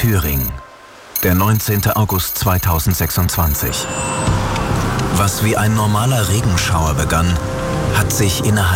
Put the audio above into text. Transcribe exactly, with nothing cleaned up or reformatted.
Thüringen, der neunzehnte August zweitausendsechsundzwanzig. Was wie ein normaler Regenschauer begann, hat sich innerhalb